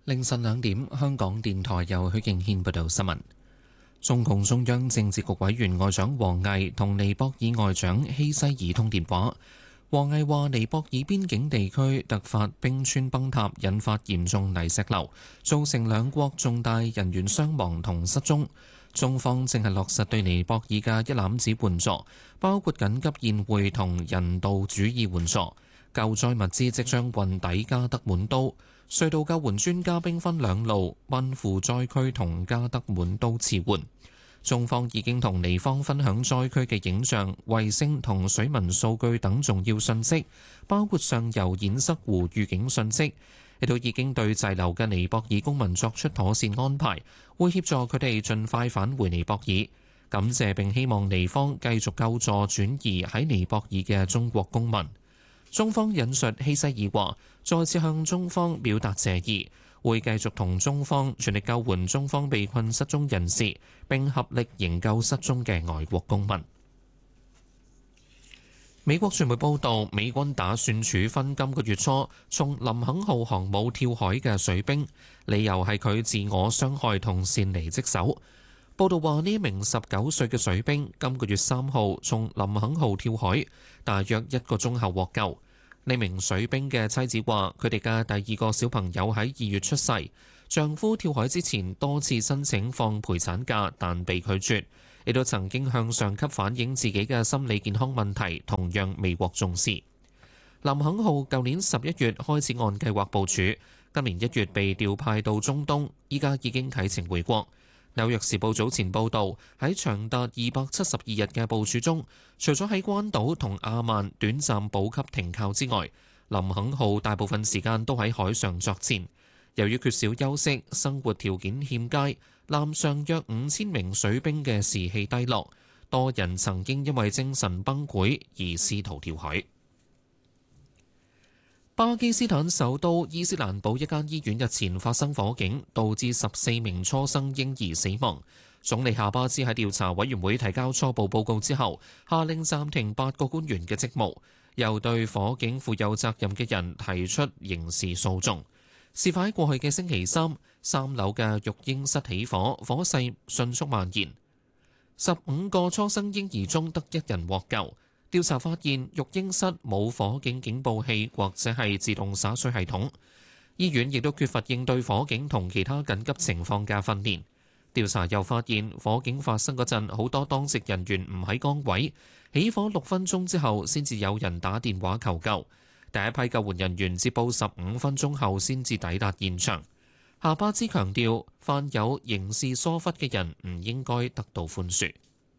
凌晨2點，香港電台由許敬軒報道新聞。中共中央政治局委員外長王毅同尼泊爾外長希西爾通電話。王毅話：尼泊爾邊境地區突發冰川崩塌，引發嚴重泥石流，造成兩國重大人員傷亡同失蹤。中方正係落實對尼泊爾嘅一攬子援助，包括緊急宴會同人道主義援助。救災物資即將運抵加德滿都，隧道救援專家兵分兩路，奔赴災區同加德滿都支援。中方已經同尼方分享災區嘅影像、衛星同水文數據等重要信息，包括上游堰塞湖預警信息，亦都已經對滯留嘅尼泊爾公民作出妥善安排，會協助佢哋盡快返回尼泊爾。感謝並希望尼方繼續救助轉移喺尼泊爾嘅中國公民。中方引述希西爾話，再次向中方表達謝意，會繼續同中方全力救援中方被困失蹤人士，並合力營救失蹤嘅外國公民。美國傳媒報道，美軍打算處分今個月初從林肯號航母跳海嘅水兵，理由係佢自我傷害同擅離職守。報道話，呢名19歲嘅水兵今個月3號從林肯號跳海，大約1個鐘後獲救。呢名水兵嘅妻子話，佢哋嘅第2個小朋友喺2月出世，丈夫跳海之前多次申請放陪產假，但被拒絕，亦都曾經向上級反映自己嘅心理健康問題，同樣未獲重視。林肯號舊年11月開始按計劃部署，今年1月被調派到中東，依家已經啟程回國。紐約時報早前報導，喺長達272日嘅部署中，除咗喺關島同阿曼短暫補給停靠之外，林肯號大部分時間都喺海上作戰。由於缺少休息，生活條件欠佳，艦上約5000名水兵嘅士氣低落，多人曾經因為精神崩潰而試圖跳海。巴基斯坦首都伊斯蘭堡一間醫院日前發生火警，導致14名初生嬰兒死亡。總理夏巴茲喺調查委員會提交初步報告之後，下令暫停8個官員嘅職務，又對火警負有責任嘅人提出刑事訴訟。事發喺過去嘅星期三，3樓嘅育嬰室起火，火勢迅速蔓延。15個初生嬰兒中得1人獲救。調查發現，育嬰室冇火警警報器或者係自動灑水系統。醫院亦都缺乏應對火警同其他緊急情況嘅訓練。調查又發現，火警發生嗰陣，好多當值人員唔喺崗位。起火6分鐘之後，先至有人打電話求救。第一批救援人員接報15分鐘後先至抵達現場。夏巴茲強調，犯有刑事疏忽嘅人唔應該得到寬恕。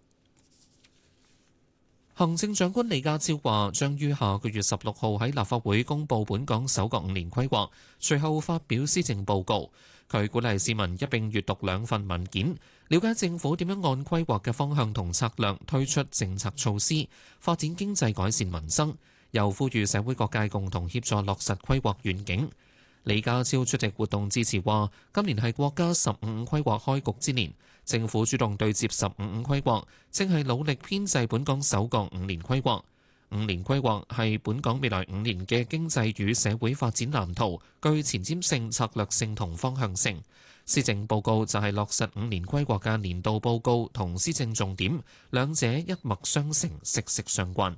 行政長官李家超話，將於下個月16號喺立法會公布本港首個5年規劃，隨後發表施政報告。佢鼓勵市民一並閱讀2份文件，了解政府點樣按規劃嘅方向同策略推出政策措施，發展經濟改善民生。又呼籲社會各界共同協助落實規劃願景。李家超出席活動致辭話，今年係國家15規劃開局之年，政府主動對接15規劃，正係努力編製本港首個5年規劃。5年規劃係本港未來5年嘅經濟與社會發展藍圖，具前瞻性、策略性同方向性。施政報告就係落實5年規劃嘅年度報告同施政重點，兩者一脈相承，息息相關。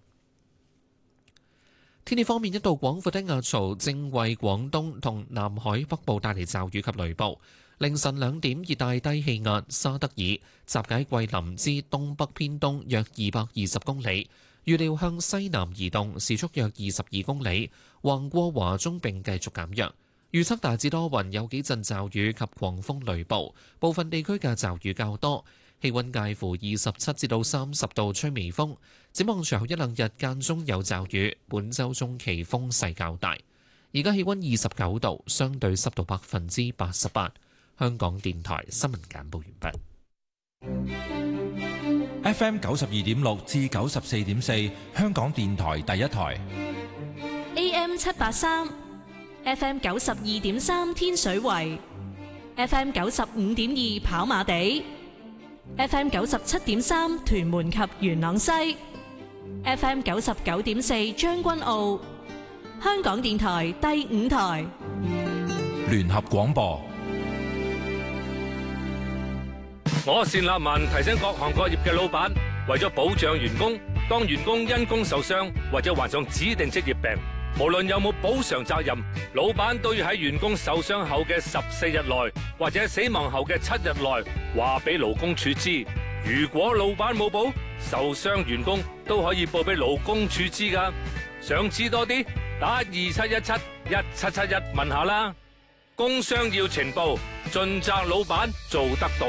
天氣方面，一道廣闊的壓槽正為廣東同南海北部帶嚟驟雨及雷暴。凌晨2點，熱帶低氣壓沙德爾集結喺桂林之東北偏東約220公里，預料向西南移動，時速約22公里，橫過華中並繼續減弱。預測大致多雲，有幾陣驟雨及狂風雷暴，部分地區嘅驟雨較多。氣溫介乎27至到30度，吹微風。展望隨後1、2日間中有驟雨，本週中期風勢較大。而家氣溫29度，相對濕度88%。香港電台新聞簡報完畢。FM 92.6至94.4，香港電台第一台。 AM 783，FM 92.3天水圍，FM 95.2跑馬地。FM 97.3屯門及元朗西 ，FM 99.4將軍澳，香港電台第5台。 聯合廣播。 我單立文提醒各行各業嘅老闆，為咗保障員工，當員工因工受傷或者患上指定職業病，無論有冇補償責任，老闆都要喺員工受傷後嘅14日內，或者死亡後嘅7日內，話俾勞工處知。如果老闆冇報，受傷員工都可以報俾勞工處知㗎。想知多啲，打27171771問下啦。工傷要呈報，盡責老闆做得到。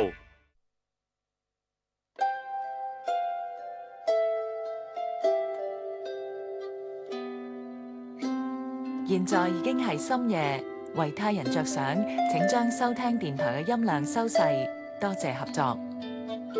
現在已經係深夜，為他人着想，請將收聽電台嘅音量收細，多謝合作。